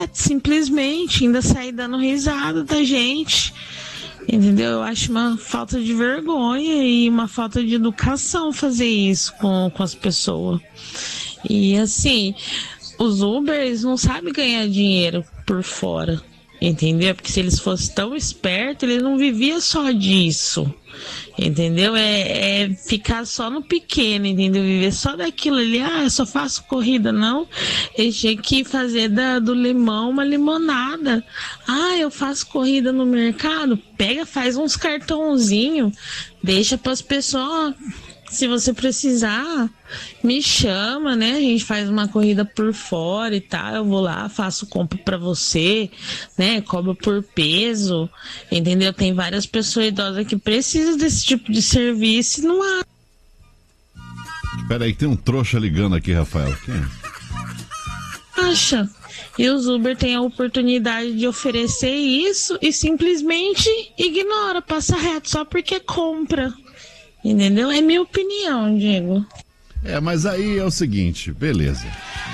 simplesmente ainda sair dando risada da gente. Entendeu? Eu acho uma falta de vergonha e uma falta de educação fazer isso com as pessoas. E assim, os Ubers não sabem ganhar dinheiro por fora. Entendeu? Porque se eles fossem tão espertos, eles não viviam só disso. Entendeu? É ficar só no pequeno, entendeu? Viver só daquilo ali. Eu só faço corrida, não. Eles tinham que fazer do limão uma limonada. Eu faço corrida no mercado. Pega, faz uns cartãozinhos, deixa para as pessoas. Se você precisar, me chama, né? A gente faz uma corrida por fora e tal. Eu vou lá, faço compra pra você, né? Cobro por peso, entendeu? Tem várias pessoas idosas que precisam desse tipo de serviço e não há. Espera aí, tem um trouxa ligando aqui, Rafael. Quem é? Acha? E os Uber têm a oportunidade de oferecer isso e simplesmente ignora, passa reto só porque compra. Entendeu? É minha opinião, Diego. Mas aí é o seguinte, beleza.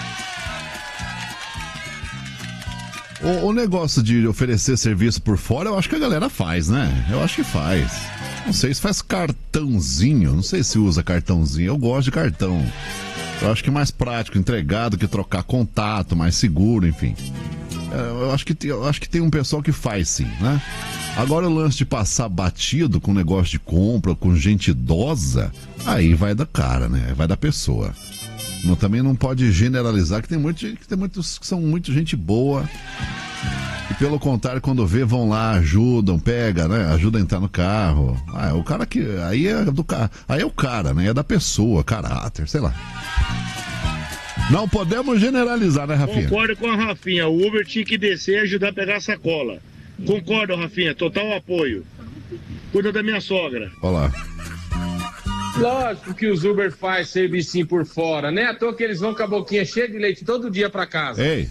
O negócio de oferecer serviço por fora, eu acho que a galera faz, né? Eu acho que faz. Não sei se faz cartãozinho, não sei se usa cartãozinho. Eu gosto de cartão. Eu acho que é mais prático entregar do que trocar contato, mais seguro, enfim. Eu acho que tem um pessoal que faz sim, né? Agora o lance de passar batido com negócio de compra, com gente idosa, aí vai da cara, né? Vai da pessoa. Também não pode generalizar, que tem muitos que são muito gente boa. E pelo contrário, quando vê, vão lá, ajudam, pega, né? Ajuda a entrar no carro. O cara que. Aí é do carro. Aí é o cara, né? É da pessoa, caráter, sei lá. Não podemos generalizar, né, Rafinha? Concordo com a Rafinha. O Uber tinha que descer e ajudar a pegar a sacola. Concordo, Rafinha. Total apoio. Cuida da minha sogra. Olá. Lógico que os Uber faz servicinho por fora, né? À toa que eles vão com a boquinha cheia de leite todo dia pra casa. Ei.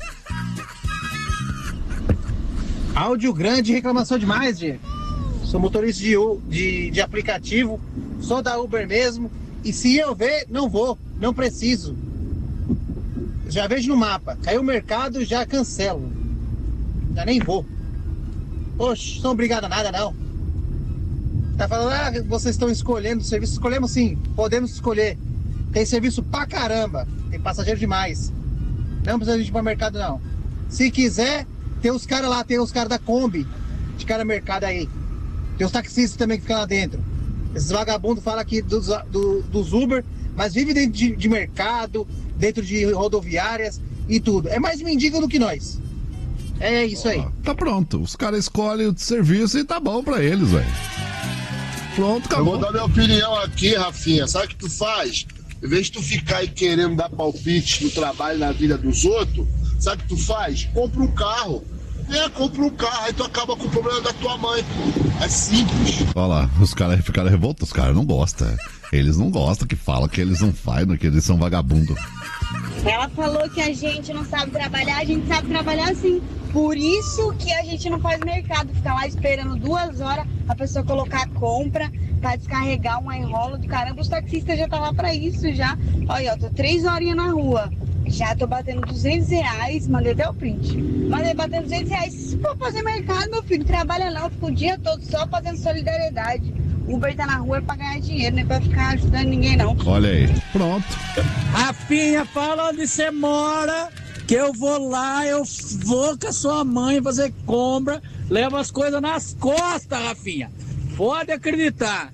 Áudio grande, reclamação demais, Diego. Sou motorista de aplicativo, sou da Uber mesmo. E se eu ver, não vou, não preciso. Já vejo no mapa, caiu o mercado, já cancelo. Já nem vou. Poxa, não obrigado a nada, não. Tá falando, vocês estão escolhendo serviço. Escolhemos sim, podemos escolher. Tem serviço pra caramba, tem passageiro demais. Não precisa ir para mercado, não. Se quiser, tem os caras lá, tem os caras da Kombi, de cara mercado aí. Tem os taxistas também que ficam lá dentro. Esses vagabundos falam aqui dos Uber, mas vivem dentro de mercado, dentro de rodoviárias e tudo. É mais mendigo do que nós. É isso aí. Tá pronto. Os caras escolhem o serviço e tá bom pra eles, velho. Pronto, acabou. Eu vou dar minha opinião aqui, Rafinha. Sabe o que tu faz? Em vez de tu ficar aí querendo dar palpite no trabalho, na vida dos outros, sabe o que tu faz? Compra um carro. Compra um carro, aí tu acaba com o problema da tua mãe. É simples. Olha lá, os caras ficaram revoltados, os caras não gostam. Eles não gostam, que falam que eles não fazem, que eles são vagabundos. Ela falou que a gente não sabe trabalhar, a gente sabe trabalhar sim. Por isso que a gente não faz mercado, ficar lá esperando 2 horas a pessoa colocar a compra pra descarregar uma enrola do caramba. Os taxistas já tá lá pra isso já. Olha, eu tô 3 horinhas na rua. Já tô batendo R$200, mandei até o print. Mandei batendo R$200. Se for fazer mercado, meu filho, trabalha não, fica o dia todo só fazendo solidariedade. Uber tá na rua é pra ganhar dinheiro, não é pra ficar ajudando ninguém não. Olha aí, pronto. Rafinha, fala onde você mora, que eu vou lá, eu vou com a sua mãe fazer compra, leva as coisas nas costas, Rafinha. Pode acreditar.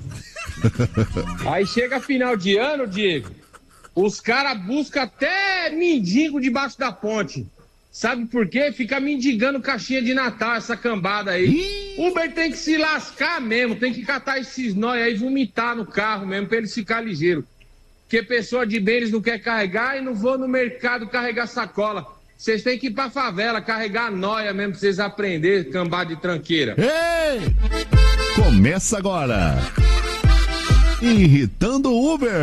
Aí chega final de ano, Diego, os caras buscam até mendigo debaixo da ponte. Sabe por quê? Fica mendigando caixinha de Natal, essa cambada aí. Uber tem que se lascar mesmo, tem que catar esses nóis aí e vomitar no carro mesmo, pra eles ficarem ligeiros. Porque pessoa de bem eles não quer carregar e não vou no mercado carregar sacola. Vocês têm que ir pra favela, carregar nóia mesmo pra vocês aprenderem, cambada de tranqueira. Ei! Começa agora! Irritando o Uber!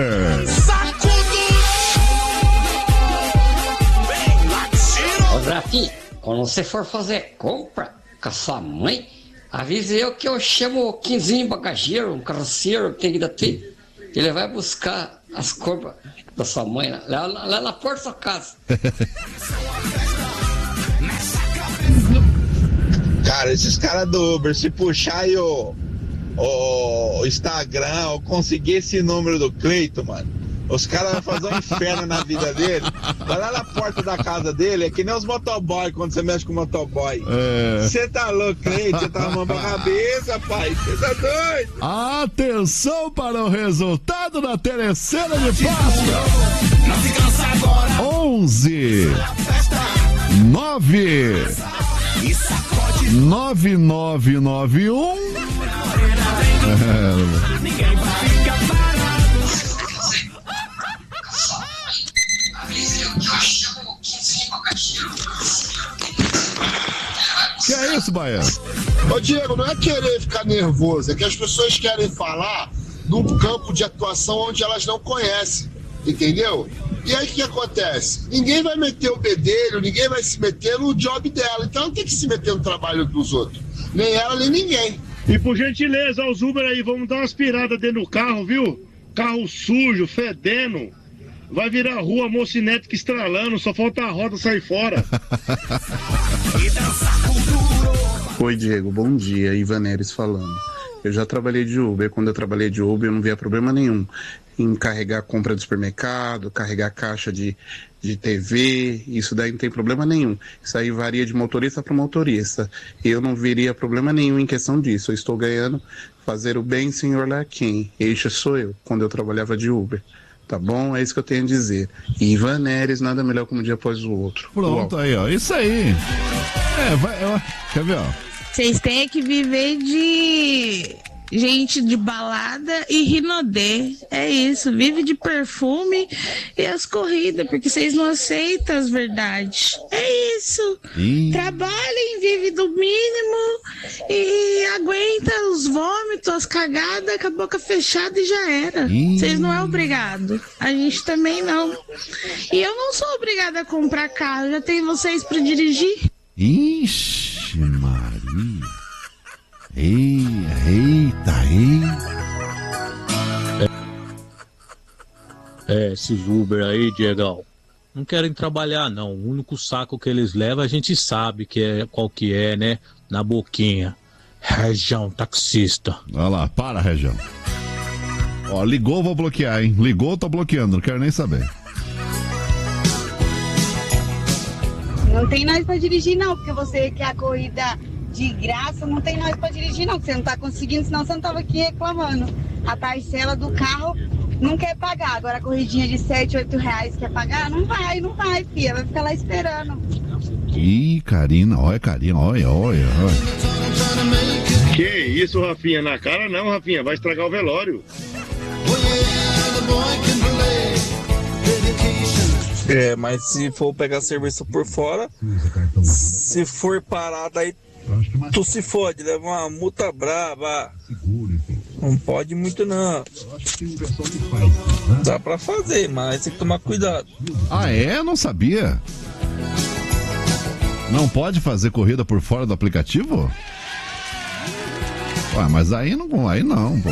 Ô, Rafinha, quando você for fazer compra com a sua mãe, avise eu que eu chamo o Quinzinho bagageiro, um carroceiro que tem que dar tempo. Ele vai buscar as compras da sua mãe lá na porta da sua casa. cara, esses caras do Uber, se puxar aí o Instagram, ou conseguir esse número do Cleiton, mano, os caras vão fazer um inferno na vida dele. Vai lá na porta da casa dele, é que nem os motoboy, quando você mexe com o motoboy. Você tá louco, Cleiton? Você tá a mão pra cabeça, pai. Você tá doido? Atenção para o resultado da Telecena de Páscoa. 11 9 9991 Que é isso, Baiano? Ô Diego, não é querer ficar nervoso, é que as pessoas querem falar num campo de atuação onde elas não conhecem, entendeu? E aí o que acontece? Ninguém vai meter o bedelho, ninguém vai se meter no job dela, então não tem que se meter no trabalho dos outros, nem ela, nem ninguém. E por gentileza, os Uber aí, vamos dar uma aspirada dentro do carro, viu? Carro sujo, fedendo. Vai virar rua Mocinética estralando, só falta a roda sair fora. Oi, Diego, bom dia, Ivan Neres falando. Eu já trabalhei de Uber, quando eu trabalhei de Uber eu não via problema nenhum em carregar compra do supermercado, carregar caixa de TV, isso daí não tem problema nenhum. Isso aí varia de motorista para motorista. Eu não veria problema nenhum em questão disso. Eu estou ganhando fazer o bem, senhor Larquim. Este sou eu, quando eu trabalhava de Uber. Tá bom? É isso que eu tenho a dizer. Ivan Neres, nada melhor que um dia após o outro. Pronto, aí, ó. Isso aí. Quer ver, ó? Vocês têm que viver de gente de balada e rinodê. É isso. Vive de perfume e as corridas, porque vocês não aceitam as verdades. É isso. Trabalhem, vive do mínimo e aguenta os vômitos, as cagadas, com a boca fechada e já era. Vocês não é obrigado. A gente também não. E eu não sou obrigada a comprar carro. Já tenho vocês para dirigir. Ixi, Maria. Eita. Esses Uber aí, Diegão, não querem trabalhar, não. O único saco que eles levam, a gente sabe qual que é, né? Na boquinha. Região taxista. Olha lá, para, Região. Ó, ligou, vou bloquear, hein? Ligou, tô bloqueando, não quero nem saber. Não tem nós pra dirigir, não, porque você quer a corrida de graça, não tem nós pra dirigir, não, porque você não tá conseguindo, senão você não tava aqui reclamando. A parcela do carro não quer pagar, agora a corridinha de 7, 8 reais quer pagar? Não vai, filha, vai ficar lá esperando. Ih, Karina, olha. Que isso, Rafinha? Na cara não, Rafinha, vai estragar o velório. Mas se for pegar serviço por fora, se for parado aí, tu se fode, leva uma multa brava. Não pode muito não. Dá pra fazer, mas tem que tomar cuidado. Ah, é? Não sabia. Não pode fazer corrida por fora do aplicativo? Ué, mas aí não, pô.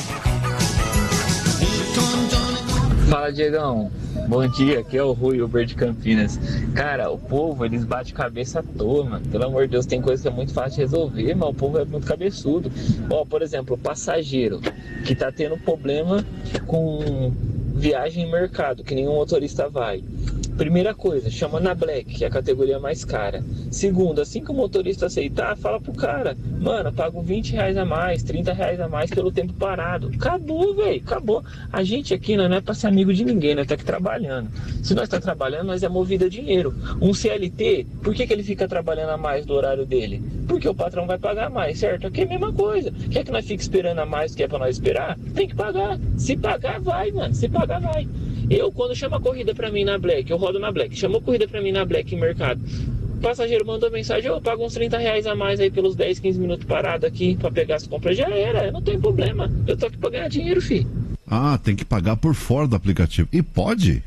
Fala, Diegão. Bom dia, aqui é o Rui, Uber de Campinas. Cara, o povo, eles batem cabeça à toa, mano. Pelo amor de Deus, tem coisa que é muito fácil de resolver, mas o povo é muito cabeçudo. Ó, por exemplo, o passageiro que tá tendo problema com viagem em mercado, que nenhum motorista vai. Primeira coisa, chama na Black, que é a categoria mais cara. Segundo, assim que o motorista aceitar, fala pro cara, mano, eu pago 20 reais a mais, 30 reais a mais pelo tempo parado. Acabou, velho, acabou. A gente aqui não é pra ser amigo de ninguém, nós tá aqui trabalhando. Se nós tá trabalhando, nós é movido a dinheiro. Um CLT, por que ele fica trabalhando a mais do horário dele? Porque o patrão vai pagar mais, certo? Aqui é a mesma coisa. Quer que nós fique esperando a mais que é pra nós esperar? Tem que pagar. Se pagar, vai, mano. Se pagar, vai. Eu, quando chamo a corrida pra mim na Black, eu rodo na Black, chamou corrida pra mim na Black em mercado, o passageiro mandou mensagem, eu pago uns 30 reais a mais aí pelos 10, 15 minutos parado aqui pra pegar as compras, já era, não tem problema, eu tô aqui pra ganhar dinheiro, filho. Ah, tem que pagar por fora do aplicativo. E pode?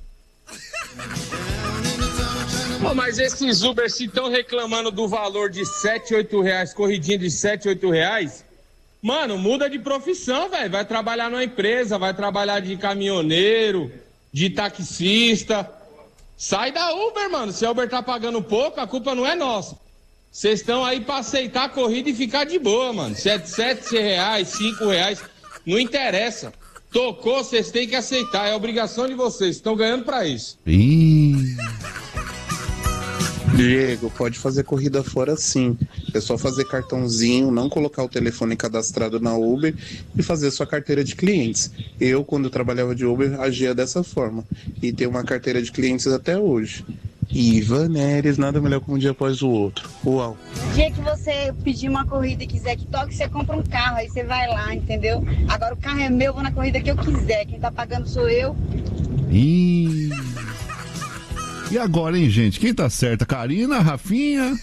Oh, mas esses Uber, se estão reclamando do valor de 7, 8 reais, corridinha de 7, 8 reais, mano, muda de profissão, velho, vai trabalhar numa empresa, vai trabalhar de caminhoneiro, de taxista. Sai da Uber, mano. Se a Uber tá pagando pouco, a culpa não é nossa. Vocês estão aí pra aceitar a corrida e ficar de boa, mano. R$7 reais, R$5, não interessa. Tocou, vocês têm que aceitar, é obrigação de vocês, estão ganhando pra isso. Diego, pode fazer corrida fora sim. É só fazer cartãozinho, não colocar o telefone cadastrado na Uber e fazer sua carteira de clientes. Eu, quando eu trabalhava de Uber, agia dessa forma. E tenho uma carteira de clientes até hoje. Ivan Neres, nada melhor que um dia após o outro. Uau. O dia que você pedir uma corrida e quiser que toque, você compra um carro, aí você vai lá, entendeu? Agora o carro é meu, eu vou na corrida que eu quiser. Quem tá pagando sou eu. E agora, hein, gente? Quem tá certo? Karina, Rafinha?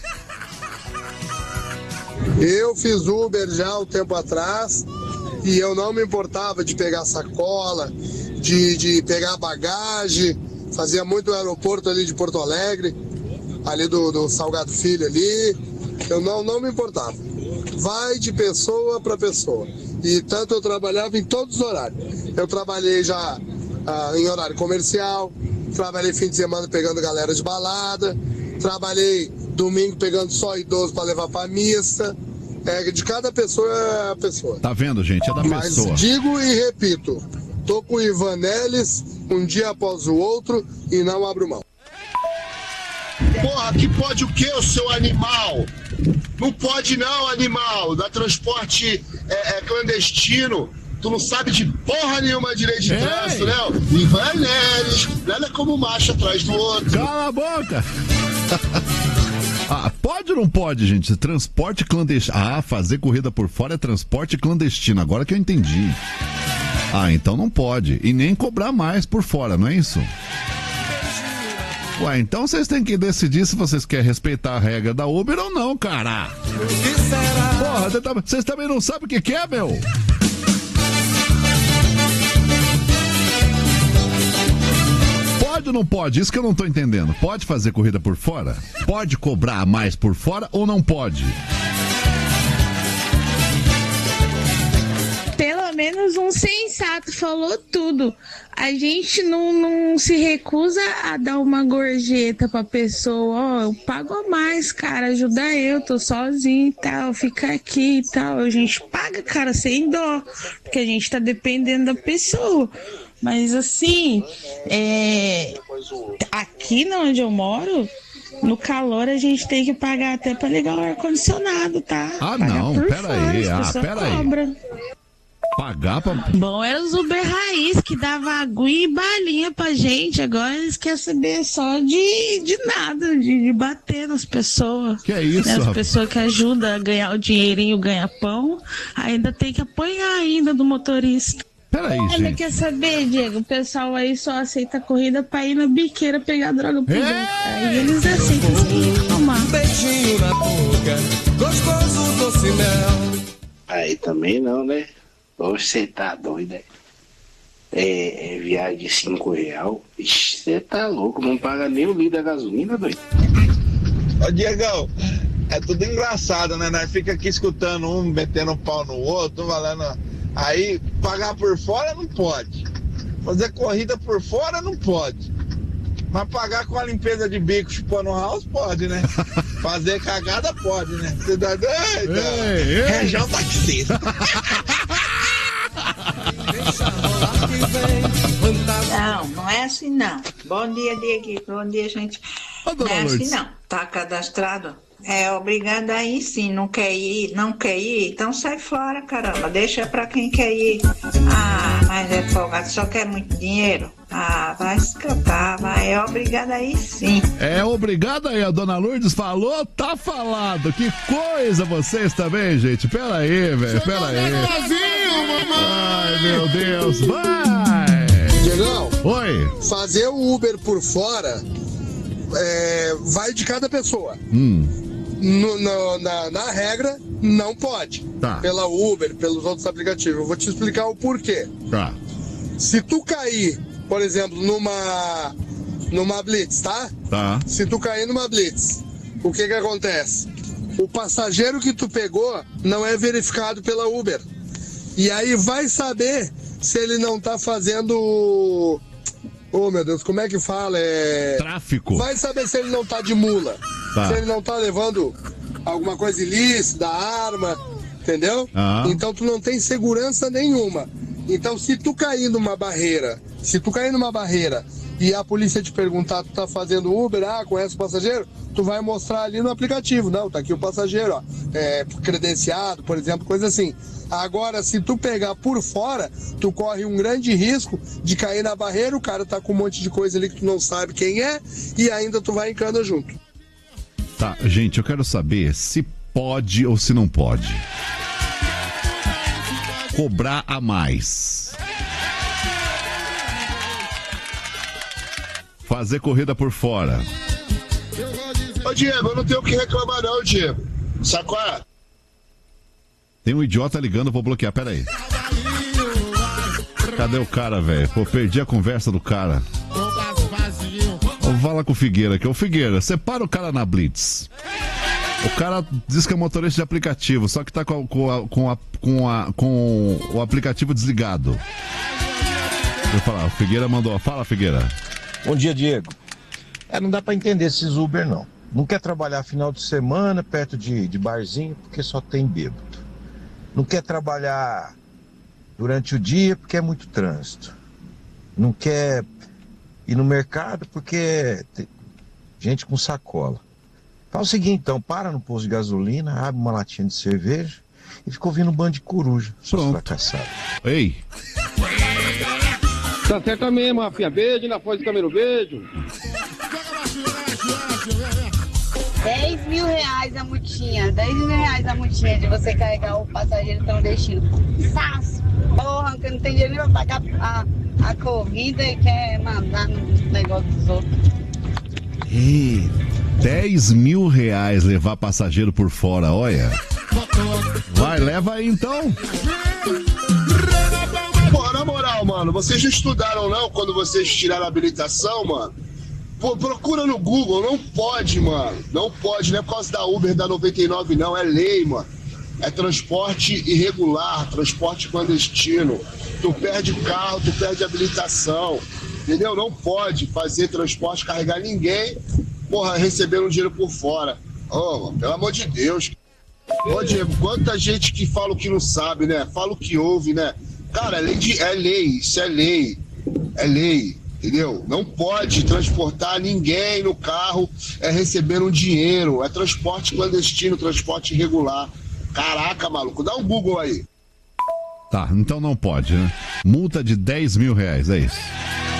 Eu fiz Uber já há um tempo atrás e eu não me importava de pegar sacola, de pegar bagagem. Fazia muito no aeroporto ali de Porto Alegre, ali do Salgado Filho ali. Eu não me importava. Vai de pessoa para pessoa. E tanto eu trabalhava em todos os horários. Eu trabalhei já em horário comercial, trabalhei fim de semana pegando galera de balada, trabalhei domingo pegando só idoso para levar pra missa. De cada pessoa é a pessoa. Tá vendo, gente? É da pessoa. Mas digo e repito, tô com o Ivan Neles um dia após o outro e não abro mão. Porra, que pode o quê, o seu animal? Não pode não, animal. Da transporte clandestino. Tu não sabe de porra nenhuma direito de trânsito, né? Ivan Neles, nada como macho atrás do outro. Cala a boca! Pode ou não pode, gente? Transporte clandestino. Fazer corrida por fora é transporte clandestino. Agora que eu entendi. Então não pode. E nem cobrar mais por fora, não é isso? Ué, então vocês têm que decidir se vocês querem respeitar a regra da Uber ou não, cara. Porra, vocês também não sabem o que é, meu? Pode ou não pode? Isso que eu não tô entendendo. Pode fazer corrida por fora? Pode cobrar mais por fora ou não pode? Pelo menos um sensato falou tudo. A gente não se recusa a dar uma gorjeta pra pessoa. Eu pago a mais, cara, ajuda eu, tô sozinho e tal, fica aqui e tal. A gente paga, cara, sem dó, porque a gente tá dependendo da pessoa. Mas assim, aqui onde eu moro, no calor a gente tem que pagar até pra ligar o ar-condicionado, tá? Não, peraí, cobra. Pagar pra... Bom, era os Uber Raiz que dava aguinha e balinha pra gente. Agora eles querem saber só de nada, de bater nas pessoas. Que é isso, As pessoas que ajudam a ganhar o dinheirinho, ganhar pão, ainda tem que apanhar ainda do motorista. Peraí, gente. Quer saber, Diego? O pessoal aí só aceita a corrida pra ir na biqueira pegar droga pro outro. Aí eles aceitam sem reclamar. Beijinho na boca, gostoso doce mel. Aí também não, né? Você tá doido, né? Viagem de R$5. Ixi, você tá louco, não paga nem o litro da gasolina, doido. Ô Diegão, é tudo engraçado, né? Nós fica aqui escutando um metendo um pau no outro, um valendo. Aí, pagar por fora não pode. Fazer corrida por fora não pode. Mas pagar com a limpeza de bico chupando house pode, né? Fazer cagada pode, né? Você tá doido? Região taxista. Não é assim não. Bom dia, Diego. Bom dia, gente. Não é assim não. Tá cadastrado? É obrigado a ir sim. Não quer ir? Então sai fora, caramba. Deixa pra quem quer ir. Mas é folgado, só quer muito dinheiro. Vai se catar, vai. É obrigado a ir sim. É obrigado aí, a dona Lourdes falou, tá falado. Que coisa vocês também, gente. Pera aí, velho, pera aí. Ai, meu Deus, vai! Diegão, oi. Fazer o Uber por fora vai de cada pessoa. Na regra, não pode. Tá. Pela Uber, pelos outros aplicativos. Eu vou te explicar o porquê. Tá. Se tu cair, por exemplo, numa Blitz, tá? Tá. Se tu cair numa Blitz, o que acontece? O passageiro que tu pegou não é verificado pela Uber. E aí vai saber se ele não tá fazendo... Oh, meu Deus, como é que fala? Tráfico. Vai saber se ele não tá de mula. Tá. Se ele não tá levando alguma coisa ilícita, arma, entendeu? Ah. Então tu não tem segurança nenhuma. Então se tu cair numa barreira e a polícia te perguntar, tu tá fazendo Uber, conhece o passageiro? Tu vai mostrar ali no aplicativo, não, tá aqui o passageiro, ó, credenciado, por exemplo, coisa assim. Agora, se tu pegar por fora, tu corre um grande risco de cair na barreira, o cara tá com um monte de coisa ali que tu não sabe quem é, e ainda tu vai em cana junto. Tá, gente, eu quero saber se pode ou se não pode cobrar a mais. Fazer corrida por fora. Ô Diego, eu não tenho o que reclamar não, Diego. Sabe qual é? Tem um idiota ligando, vou bloquear, pera aí. Cadê o cara, velho? Pô, perdi a conversa do cara. Fala com o Figueira aqui. Ô Figueira, separa o cara na Blitz. O cara diz que é motorista de aplicativo, só que tá com o aplicativo desligado. Vou falar, o Figueira mandou. Fala, Figueira. Bom dia, Diego. Não dá pra entender esses Uber, não. Não quer trabalhar final de semana perto de barzinho porque só tem bêbado. Não quer trabalhar durante o dia porque é muito trânsito. Não quer ir no mercado porque tem gente com sacola. Faz o seguinte, então, para no posto de gasolina, abre uma latinha de cerveja e fica ouvindo um bando de coruja. Só fracassado. Ei! Tá certo mesmo, Rafinha. Beijo na foz do Camelo, beijo. 10 mil reais a multinha. 10 mil reais a multinha de você carregar o passageiro clandestino. Sas! Porra, que não tem dinheiro nem pra pagar a corrida e quer mandar no negócio dos outros. Ih, 10 mil reais levar passageiro por fora, olha. Vai, leva aí então. Pô, na moral, mano, vocês já estudaram não quando vocês tiraram a habilitação, mano? Pô, procura no Google, não pode, mano. Não pode, não é por causa da Uber da 99, não, é lei, mano. É transporte irregular, transporte clandestino. Tu perde carro, tu perde habilitação, entendeu? Não pode fazer transporte, carregar ninguém, porra, recebendo dinheiro por fora. Ô, pelo amor de Deus. Ô, Diego, quanta gente que fala o que não sabe, né? Fala o que ouve, né? Cara, é lei, isso é lei. É lei, entendeu? Não pode transportar ninguém no carro recebendo um dinheiro. É transporte clandestino, transporte irregular. Caraca, maluco, dá um Google aí. Tá, então não pode, né? Multa de 10 mil reais, é isso.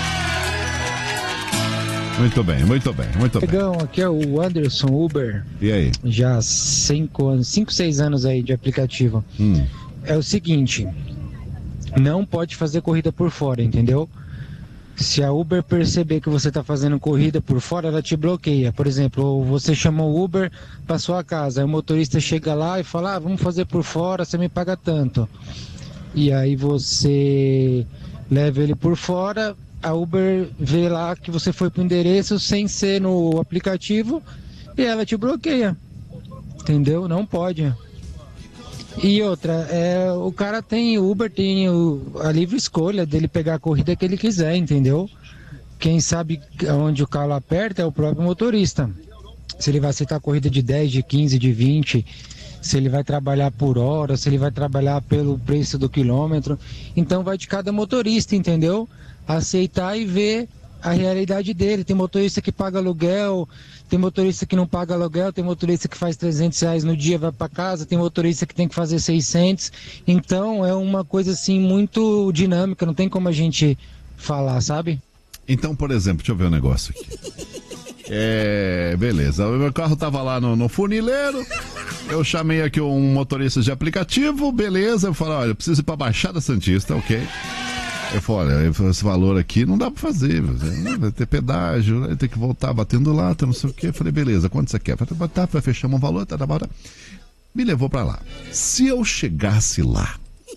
Muito bem, muito bem, muito bem. Pegão, aqui é o Anderson Uber. E aí? Já 5, 6 anos aí de aplicativo. É o seguinte, não pode fazer corrida por fora, entendeu? Se a Uber perceber que você está fazendo corrida por fora, ela te bloqueia. Por exemplo, você chamou o Uber para sua casa, aí o motorista chega lá e fala, vamos fazer por fora, você me paga tanto. E aí você leva ele por fora, a Uber vê lá que você foi pro endereço sem ser no aplicativo e ela te bloqueia. Entendeu? Não pode. E outra, o cara tem, o Uber tem a livre escolha dele pegar a corrida que ele quiser, entendeu? Quem sabe onde o calo aperta é o próprio motorista. Se ele vai aceitar a corrida de 10, de 15, de 20, se ele vai trabalhar por hora, se ele vai trabalhar pelo preço do quilômetro. Então vai de cada motorista, entendeu? Aceitar e ver a realidade dele. Tem motorista que paga aluguel, tem motorista que não paga aluguel, tem motorista que faz R$300 no dia, vai para casa, tem motorista que tem que fazer 600. Então é uma coisa assim muito dinâmica, não tem como a gente falar, sabe? Então, por exemplo, deixa eu ver um negócio aqui. Beleza, o meu carro tava lá no funileiro, eu chamei aqui um motorista de aplicativo, beleza, eu falei, olha, eu preciso ir pra Baixada Santista, ok? Eu falei, olha, esse valor aqui não dá pra fazer, vai ter pedágio, vai ter que voltar batendo lata, não sei o que. Eu falei, beleza, quanto você quer? Eu falei, tá, fechamos um valor, tá. Me levou pra lá. Se eu chegasse lá,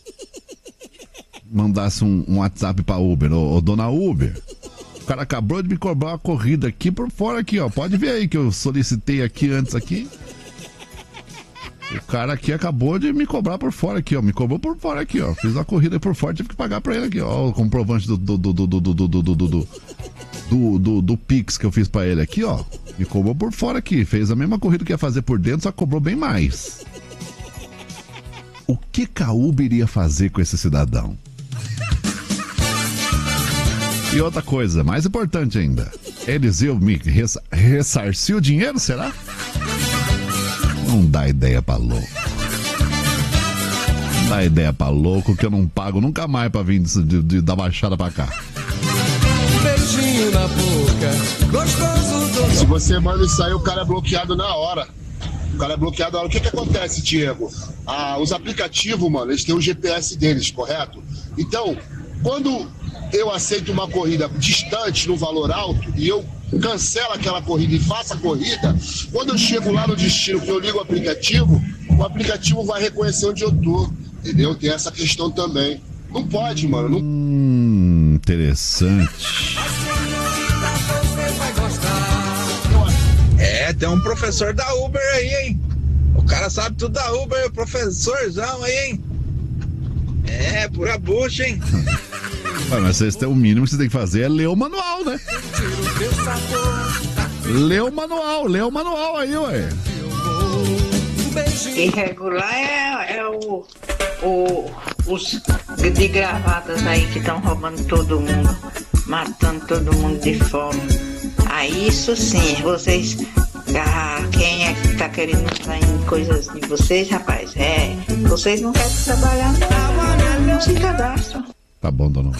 mandasse um WhatsApp pra Uber, ô dona Uber, o cara acabou de me cobrar uma corrida aqui por fora aqui, ó, pode ver aí que eu solicitei aqui antes aqui. O cara aqui acabou de me cobrar por fora aqui, ó. Me cobrou por fora aqui, ó. Fiz uma corrida por fora, tive que pagar pra ele aqui, ó. O comprovante do Pix que eu fiz pra ele aqui, ó. Me cobrou por fora aqui, fez a mesma corrida que ia fazer por dentro, só cobrou bem mais. O que a Uber iria fazer com esse cidadão? E outra coisa, mais importante ainda, eles iam me ressarcir o dinheiro, será? Não dá ideia pra louco. Não dá ideia pra louco que eu não pago nunca mais pra vir da Baixada pra cá. Beijinho na boca, gostoso. Se você manda isso aí, o cara é bloqueado na hora. O cara é bloqueado na hora. O que acontece, Diego? Os aplicativos, mano, eles têm o GPS deles, correto? Então, quando eu aceito uma corrida distante, no valor alto, e eu cancelo aquela corrida e faço a corrida, quando eu chego lá no destino, que eu ligo o aplicativo vai reconhecer onde eu tô, entendeu? Tem essa questão também. Não pode, mano. Interessante. Tem um professor da Uber aí, hein? O cara sabe tudo da Uber, o professorzão aí, hein? Pura bucha, hein? Mas vocês têm o mínimo que você tem que fazer é ler o manual, né? Lê o manual aí, ué. Irregular é os de gravatas aí que estão roubando todo mundo, matando todo mundo de fome. Aí isso sim, vocês... quem é que tá querendo sair em coisas de vocês, rapaz? Vocês não querem trabalhar, não se cadastram. Tá bom, dona.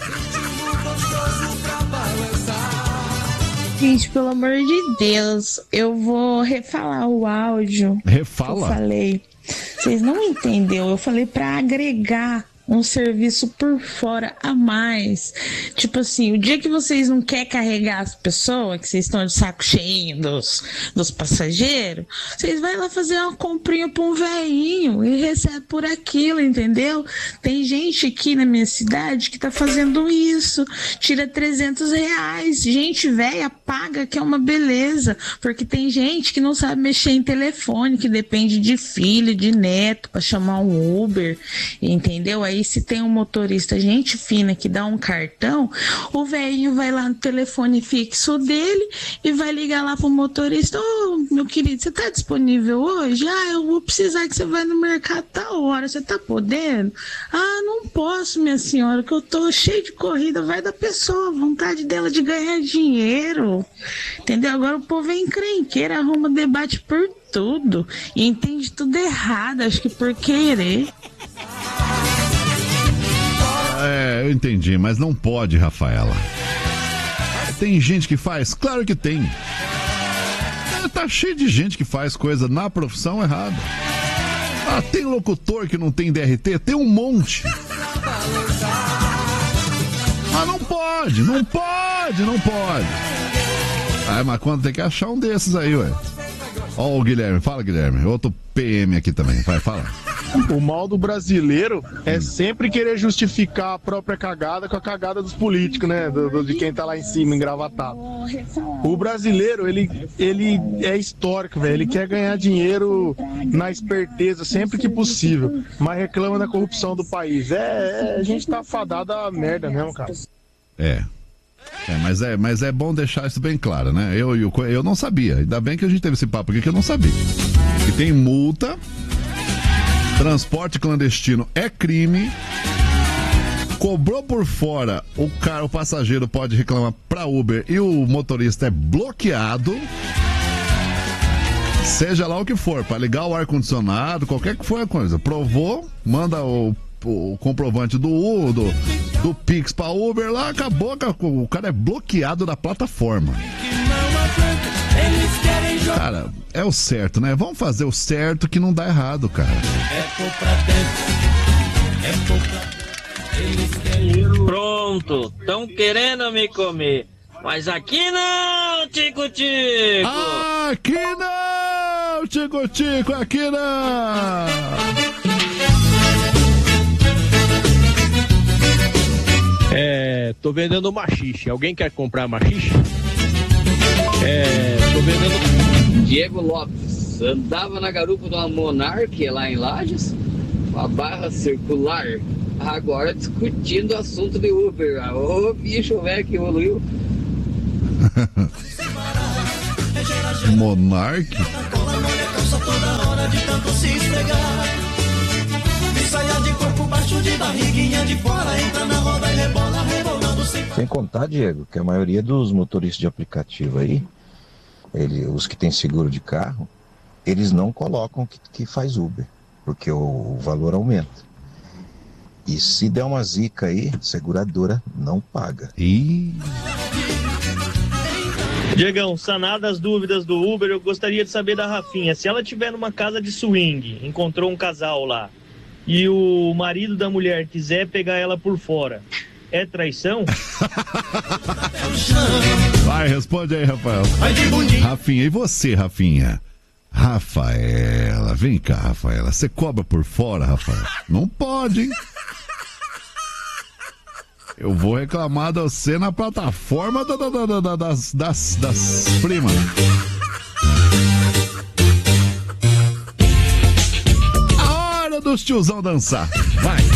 Gente, pelo amor de Deus, eu vou refalar o áudio. Refala? Que eu falei. Vocês não entenderam. Eu falei pra agregar um serviço por fora a mais. Tipo assim, o dia que vocês não querem carregar as pessoas, que vocês estão de saco cheio dos passageiros, vocês vão lá fazer uma comprinha pra um velhinho e recebe por aquilo, entendeu? Tem gente aqui na minha cidade que tá fazendo isso, tira R$300. Gente velha paga, que é uma beleza, porque tem gente que não sabe mexer em telefone, que depende de filho, de neto pra chamar um Uber, entendeu? Aí se tem um motorista gente fina que dá um cartão, o velhinho vai lá no telefone fixo dele e vai ligar lá pro motorista: ô, meu querido, você tá disponível hoje? Eu vou precisar que você vá no mercado tal hora, você tá podendo? Não posso, minha senhora, que eu tô cheio de corrida. Vai da pessoa, a vontade dela de ganhar dinheiro, entendeu? Agora o povo é encrenqueiro, arruma debate por tudo e entende tudo errado, acho que por querer. Eu entendi, mas não pode, Rafaela. Tem gente que faz? Claro que tem. Tá cheio de gente que faz coisa na profissão errada. Tem locutor que não tem DRT? Tem um monte. Mas não pode. Mas quando tem que achar um desses aí, ué. Ó o Guilherme, fala, Guilherme. Outro PM aqui também, vai, fala. O mal do brasileiro é sempre querer justificar a própria cagada com a cagada dos políticos, né? De quem tá lá em cima, engravatado. O brasileiro, ele é histórico, velho. Ele quer ganhar dinheiro na esperteza sempre que possível, mas reclama da corrupção do país. A gente tá fadado a merda mesmo, cara. Mas é bom deixar isso bem claro, né? Eu não sabia. Ainda bem que a gente teve esse papo aqui que eu não sabia. Que tem multa, transporte clandestino é crime, cobrou por fora, o passageiro pode reclamar pra Uber e o motorista é bloqueado. Seja lá o que for, pra ligar o ar-condicionado, qualquer que for a coisa. Provou, manda o comprovante do Pix pra Uber lá, acabou, o cara é bloqueado da plataforma. Cara, é o certo, né? Vamos fazer o certo que não dá errado, cara. Pronto, estão querendo me comer, mas aqui não, Tico-Tico! Aqui não, Tico-Tico, aqui não! Tô vendendo machixe. Alguém quer comprar machixe? Tô vendendo... Diego Lopes andava na garupa de uma Monark lá em Lages, uma barra circular, agora discutindo o assunto de Uber. Ô bicho velho que evoluiu. Monark? Toda hora de tanto se esfregar. De saia de corpo baixo, de barriguinha de fora, entra na roda e rebola, rebolando sem... Sem contar, Diego, que a maioria dos motoristas de aplicativo aí, os que têm seguro de carro, eles não colocam que faz Uber, porque o valor aumenta. E se der uma zica aí, seguradora não paga. Diegão, sanadas as dúvidas do Uber, eu gostaria de saber da Rafinha. Se ela estiver numa casa de swing, encontrou um casal lá, e o marido da mulher quiser pegar ela por fora, é traição? Vai, responde aí, Rafael. Rafinha, e você, Rafinha? Rafaela, vem cá, Rafaela. Você cobra por fora, Rafael? Não pode, hein? Eu vou reclamar de você na plataforma das primas. A hora dos tiozão dançar. Vai.